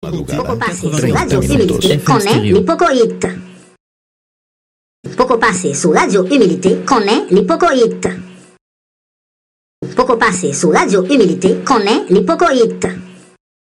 Poco passe su Radio Humilité connaît l'hypocoïte. Poco passe su Radio Humilité connaît l'hypocoïte. Poco passe su Radio Humilité connaît l'hypocoïte.